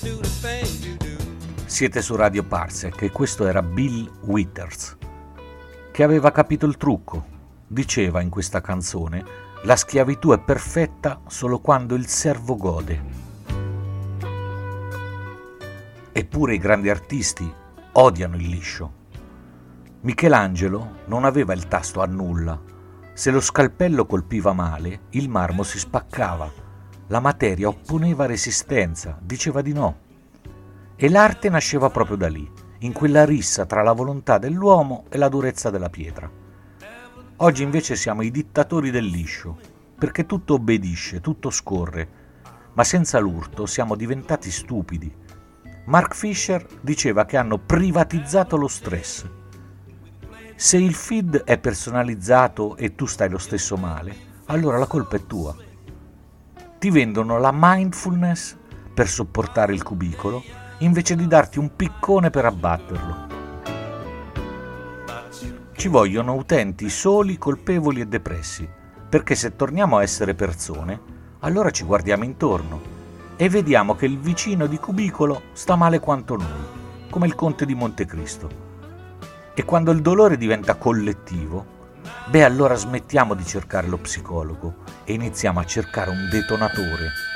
Siete su Radio Parsec e questo era Bill Withers, che aveva capito il trucco. Diceva in questa canzone: la schiavitù è perfetta solo quando il servo gode. Eppure i grandi artisti odiano il liscio. Michelangelo non aveva il tasto a nulla. Se lo scalpello colpiva male, il marmo si spaccava. La materia opponeva resistenza, diceva di no. E l'arte nasceva proprio da lì, in quella rissa tra la volontà dell'uomo e la durezza della pietra. Oggi invece siamo i dittatori del liscio, perché tutto obbedisce, tutto scorre, ma senza l'urto siamo diventati stupidi. Mark Fisher diceva che hanno privatizzato lo stress. Se il feed è personalizzato e tu stai lo stesso male, allora la colpa è tua. Ti vendono la mindfulness per sopportare il cubicolo, invece di darti un piccone per abbatterlo. Ci vogliono utenti soli, colpevoli e depressi, perché se torniamo a essere persone, allora ci guardiamo intorno e vediamo che il vicino di cubicolo sta male quanto noi, come il conte di Montecristo. E quando il dolore diventa collettivo, allora smettiamo di cercare lo psicologo e iniziamo a cercare un detonatore.